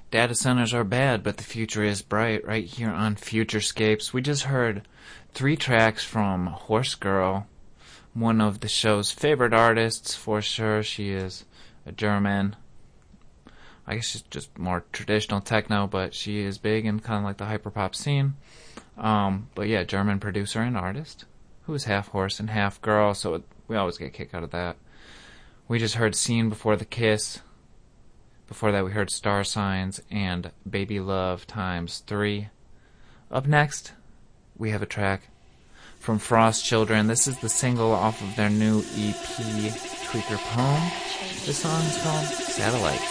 Data centers are bad, but the future is bright. Right here on Futurescapes, we just heard 3 tracks from Horse Girl, one of the show's favorite artists for sure. She is a German. I guess she's just more traditional techno, but she is big in kind of like the hyperpop scene. But yeah, German producer and artist who is half horse and half girl, so we always get a kick out of that. We just heard Scene Before the Kiss. Before that, we heard Star Signs and Baby Love times 3. Up next, we have a track from Frost Children. This is the single off of their new EP, Tweaker Poem. This song is called Satellite.